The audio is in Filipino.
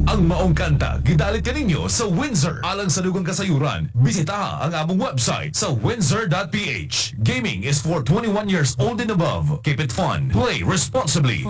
Ang maong kanta, gidalit kaninyo sa Windsor. Alang sa dugang kasayuran, bisita ang among website sa windsor.ph. Gaming is for 21 years old and above. Keep it fun. Play responsibly.